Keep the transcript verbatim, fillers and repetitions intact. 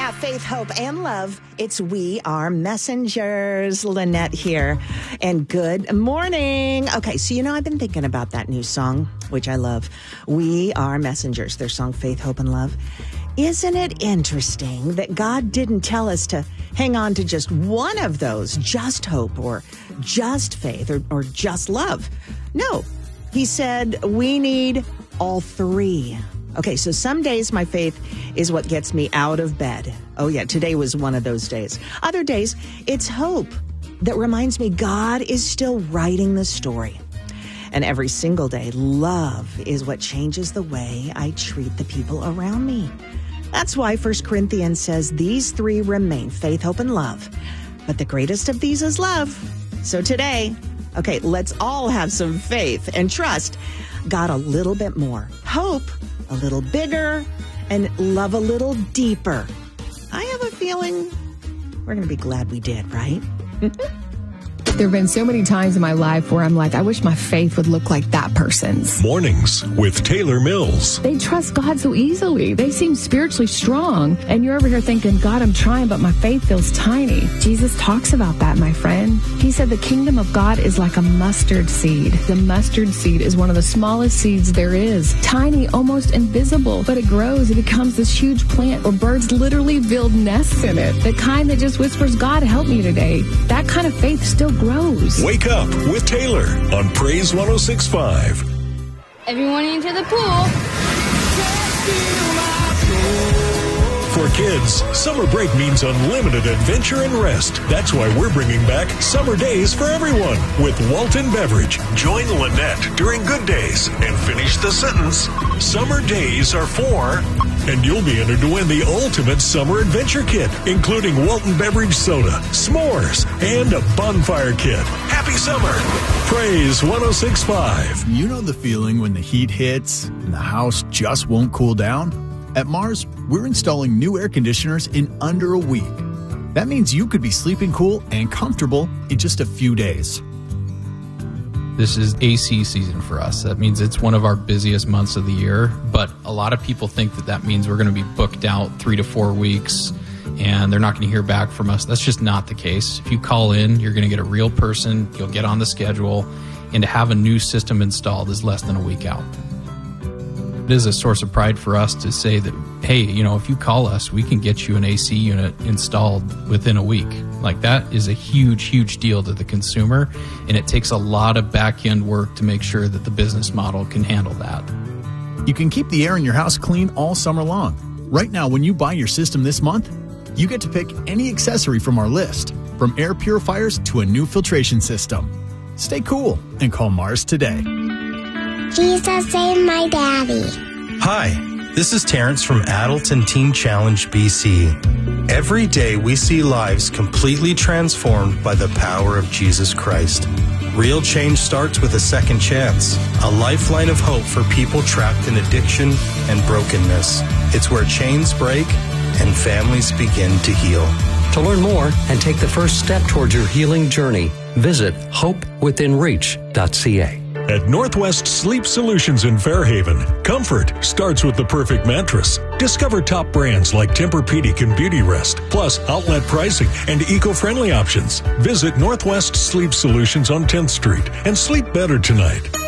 Yeah, faith, hope, and love. It's We Are Messengers. Lynette here. And good morning. Okay, so you know, I've been thinking about that new song, which I love. We Are Messengers, their song Faith, Hope, and Love. Isn't it interesting that God didn't tell us to hang on to just one of those, just hope or just faith or, or just love? No, he said we need all three. Okay, so some days my faith is what gets me out of bed. Oh yeah, today was one of those days. Other days, it's hope that reminds me God is still writing the story. And every single day, love is what changes the way I treat the people around me. That's why First Corinthians says these three remain, faith, hope, and love. But the greatest of these is love. So today, okay, let's all have some faith and trust God a little bit more. Hope a little bigger, and love a little deeper. I have a feeling we're going to be glad we did, right? There have been so many times in my life where I'm like, I wish my faith would look like that person's. Mornings with Taylor Mills. They trust God so easily. They seem spiritually strong. And you're over here thinking, God, I'm trying, but my faith feels tiny. Jesus talks about that, my friend. He said the kingdom of God is like a mustard seed. The mustard seed is one of the smallest seeds there is. Tiny, almost invisible, but it grows. It becomes this huge plant where birds literally build nests in it. The kind that just whispers, God, help me today. That kind of faith still grows. Wake up with Taylor on Praise one oh six point five. Everyone into the pool. For kids, summer break means unlimited adventure and rest. That's why we're bringing back Summer Days for Everyone with Walton Beverage. Join Lynette during Good Days and finish the sentence. Summer Days are for... And you'll be entered to win the ultimate summer adventure kit, including Walton Beverage Soda, s'mores, and a bonfire kit. Happy summer. Praise one oh six point five. You know the feeling when the heat hits and the house just won't cool down? At Mars, we're installing new air conditioners in under a week. That means you could be sleeping cool and comfortable in just a few days. This is A C season for us. That means it's one of our busiest months of the year, but a lot of people think that that means we're going to be booked out three to four weeks and they're not going to hear back from us. That's just not the case. If you call in, you're going to get a real person, you'll get on the schedule, and to have a new system installed is less than a week out. It is a source of pride for us to say that, hey, you know, if you call us, we can get you an A C unit installed within a week. Like, that is a huge, huge deal to the consumer, and it takes a lot of back-end work to make sure that the business model can handle that. You can keep the air in your house clean all summer long. Right now, when you buy your system this month, you get to pick any accessory from our list, from air purifiers to a new filtration system. Stay cool and call Mars today. Jesus saved my daddy. Hi, this is Terrence from Addleton Teen Challenge B C. Every day we see lives completely transformed by the power of Jesus Christ. Real change starts with a second chance, a lifeline of hope for people trapped in addiction and brokenness. It's where chains break and families begin to heal. To learn more and take the first step towards your healing journey, visit hope within reach dot c a. At Northwest Sleep Solutions in Fairhaven, comfort starts with the perfect mattress. Discover top brands like Tempur-Pedic and Beautyrest, plus outlet pricing and eco-friendly options. Visit Northwest Sleep Solutions on tenth Street and sleep better tonight.